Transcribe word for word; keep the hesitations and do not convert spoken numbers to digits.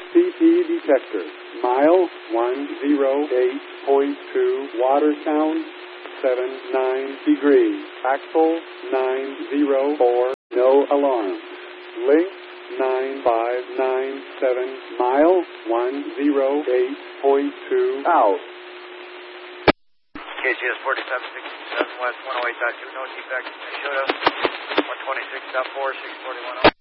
C P detector. Mile one oh eight point two. Water sound seven nine degrees. Axle nine oh four. No alarm. Link nine five nine seven. Mile one oh eight point two. Out. K G S forty-seven sixty-seven West one oh eight point two. No defect. Minnesota one twenty-six point four six forty-one.